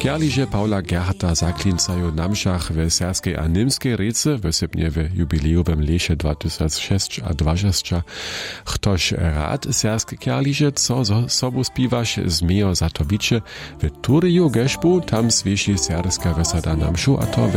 Kjaliže Paula Gerharta zaklincajú na mšach w serskej a nimskej rece, wysybnie w jubilejowym lesie 2006 a 2026. Ktoś rad serske kjaliže, co sobu spiwaš, zmiejo za to bicie, w turiju geszpu tam zwieši serska wysada na mšu, a to